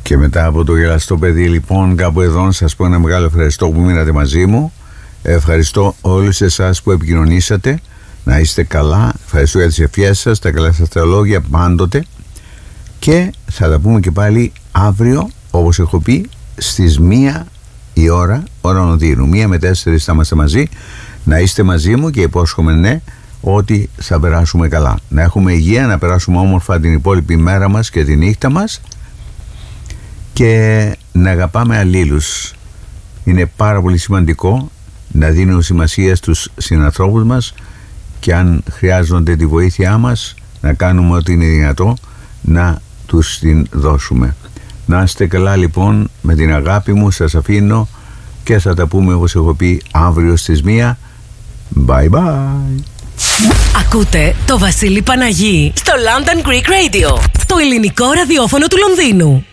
Και μετά από το γελαστό παιδί, λοιπόν, κάπου εδώ να σας πω ένα μεγάλο ευχαριστώ που μείνατε μαζί μου. Ευχαριστώ όλους εσάς που επικοινωνήσατε. Να είστε καλά. Ευχαριστώ για τις ευχές σας, τα καλά σας τα λόγια πάντοτε. Και θα τα πούμε και πάλι αύριο, όπως έχω πει, στις 1 η ώρα Ονδύρου. 1 με 4 θα είμαστε μαζί. Να είστε μαζί μου και υπόσχομαι, ναι, ότι θα περάσουμε καλά. Να έχουμε υγεία, να περάσουμε όμορφα την υπόλοιπη μέρα μας και τη νύχτα μας και να αγαπάμε αλλήλους. Είναι πάρα πολύ σημαντικό να δίνουμε σημασία στους συνανθρώπους μας και αν χρειάζονται τη βοήθειά μας να κάνουμε ό,τι είναι δυνατό να τους την δώσουμε. Να είστε καλά, λοιπόν, με την αγάπη μου σας αφήνω και θα τα πούμε, όπως έχω πει, αύριο στις 1. Bye bye. Ακούτε το Βασίλη Παναγί στο London Greek Radio, το ελληνικό ραδιόφωνο του Λονδίνου.